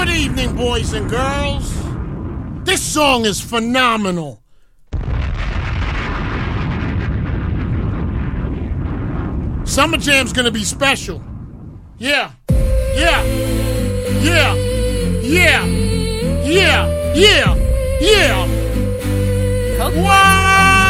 Good evening, boys and girls. This song is phenomenal. Summer Jam's gonna be special. Yeah. Yeah. Yeah. Yeah. Yeah. Yeah. Yeah. Wow.